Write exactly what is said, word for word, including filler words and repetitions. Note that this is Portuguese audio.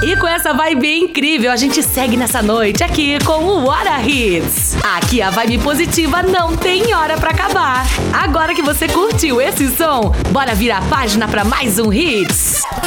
E com essa vibe incrível, a gente segue nessa noite aqui com o Hora Hits. Aqui a vibe positiva não tem hora pra acabar. Agora que você curtiu esse som, bora virar a página pra mais um Hits.